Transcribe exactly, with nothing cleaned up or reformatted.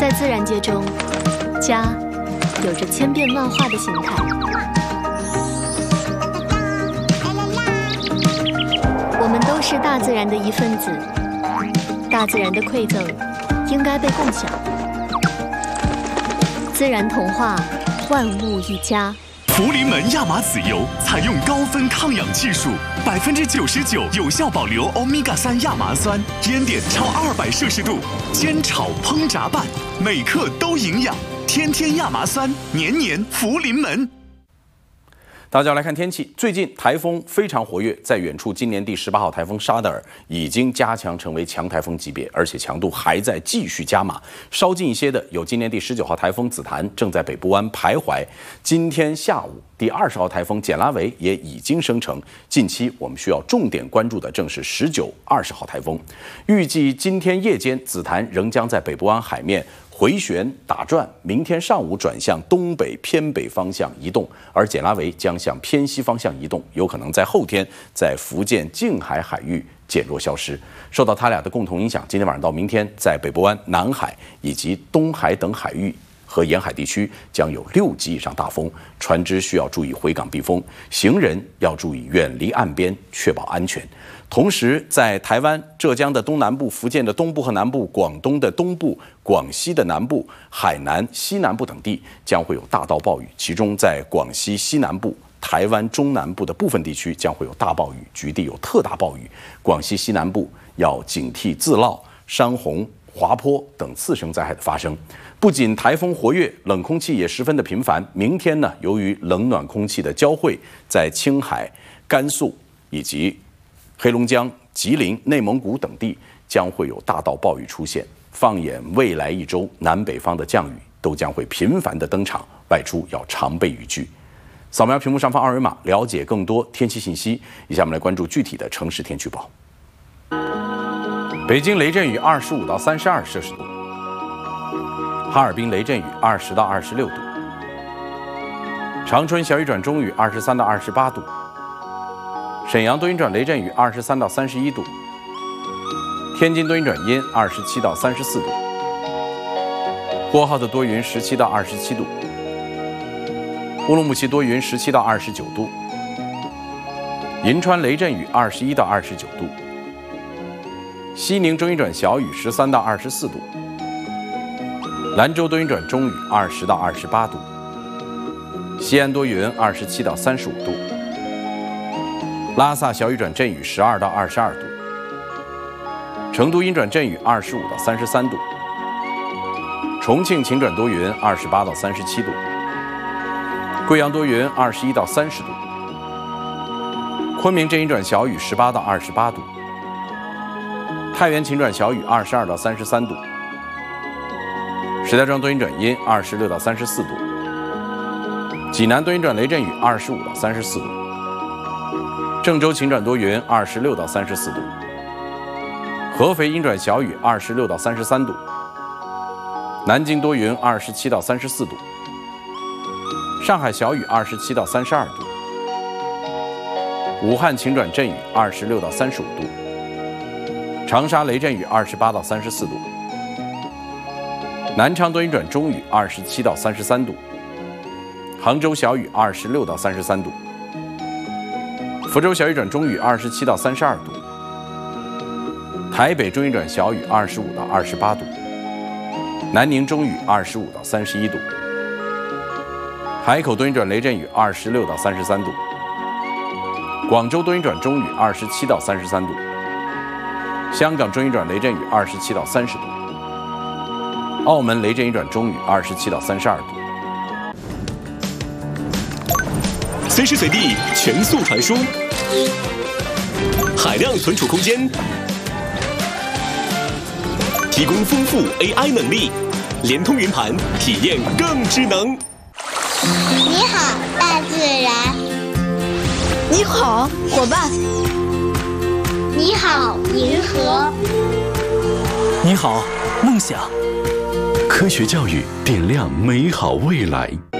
在自然界中，家有着千变万化的形态。我们都是大自然的一份子，大自然的馈赠应该被共享。自然童话，万物一家。 福临门亚麻籽油采用高分抗氧技术，百分之九十九有效保留欧米伽三亚麻酸，烟点超二百摄氏度，煎炒烹炸拌，每克都营养。天天亚麻酸，年年福临门。 大家来看天气，最近台风非常活跃，在远处今年第十八号台风沙德尔已经加强成为强台风级别，而且强度还在继续加码。稍近一些的有今年第十九号台风紫檀正在北部湾徘徊，今天下午第二十号台风简拉维也已经生成。近期我们需要重点关注的正是十九、二十号台风。预计今天夜间紫檀仍将在北部湾海面 回旋打转，明天上午转向东北偏北方向移动，而简拉维将向偏西方向移动，有可能在后天在福建近海海域减弱消失。受到它俩的共同影响，今天晚上到明天，在北部湾、南海以及东海等海域和沿海地区将有六级以上大风，船只需要注意回港避风，行人要注意远离岸边，确保安全。 同时，在台湾、浙江的东南部、福建的东部和南部、广东的东部、广西的南部、海南、西南部等地将会有大到暴雨，其中在广西西南部、台湾中南部的部分地区将会有大暴雨，局地有特大暴雨。广西西南部要警惕自涝、山洪、滑坡等次生灾害的发生。不仅台风活跃，冷空气也十分的频繁。明天呢，由于冷暖空气的交汇，在青海、甘肃以及 黑龙江、吉林、内蒙古等地将会有大到暴雨出现。放眼未来一周，南北方的降雨都将会频繁的登场，外出要常备雨具。扫描屏幕上方二维码，了解更多天气信息。以下我们来关注具体的城市天气预报。北京雷阵雨二十五到三十二摄氏度，哈尔滨雷阵雨二十到二十六度，长春小雨转中雨二十三到二十八度。 沈阳多云转雷阵雨，二十三到三十一度；天津多云转阴，二十七到三十四度；呼和浩特多云，十七到二十七度；乌鲁木齐多云，十七到二十九度；银川雷阵雨，二十一到二十九度；西宁多云转小雨，十三到二十四度；兰州多云转中雨，二十到二十八度；西安多云，二十七到三十五度。 拉萨小雨转阵雨，十二到二十二度；成都阴转阵雨，二十五到三十三度；重庆晴转多云，二十八到三十七度；贵阳多云，二十一到三十度；昆明阵雨转小雨，十八到二十八度；太原晴转小雨，二十二到三十三度；石家庄多云转阴，二十六到三十四度；济南多云转雷阵雨，二十五到三十四度。 郑州晴转多云，二十六到三十四度；合肥阴转小雨，二十六到三十三度；南京多云，二十七到三十四度；上海小雨，二十七到三十二度；武汉晴转阵雨，二十六到三十五度；长沙雷阵雨，二十八到三十四度；南昌多云转中雨，二十七到三十三度；杭州小雨，二十六到三十三度。 福州小雨转中雨，二十七到三十二度；台北中雨转小雨，二十五到二十八度；南宁中雨，二十五到三十一度；海口多云转雷阵雨，二十六到三十三度；广州多云转中雨，二十七到三十三度；香港中雨转雷阵雨，二十七到三十度；澳门雷阵雨转中雨，二十七到三十二度。 随时随地全速传输，海量存储空间，提供丰富 A I 能力，联通云盘，体验更智能。 你好，大自然。 你好，伙伴。 你好，银河。 你好，梦想。 科学教育点亮美好未来。